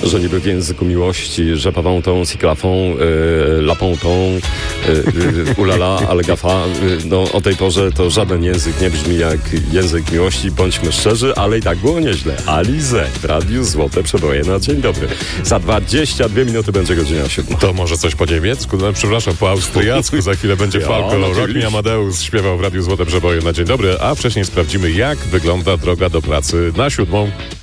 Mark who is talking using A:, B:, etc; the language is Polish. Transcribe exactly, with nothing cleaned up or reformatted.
A: że niby w języku miłości, że pawątą, siklafą, y, lapontą, y, y, ulala, ale gafa. Y, no o tej porze to żaden język nie brzmi jak język miłości, bądźmy szczerzy, ale i tak było nieźle. Alize w Radiu Złote Przeboje na dzień dobry. Za dwadzieścia dwie minuty będzie godzina siódma.
B: To może coś po niemiecku? No, przepraszam, po austriacku za chwilę będzie
A: Ja,
B: Falco.
A: oczywiście.
B: Rock Me Amadeus śpiewał w Radiu Złote Przeboje na dzień dobry, a wcześniej sprawdzimy, jak wygląda droga do pracy na siódmą.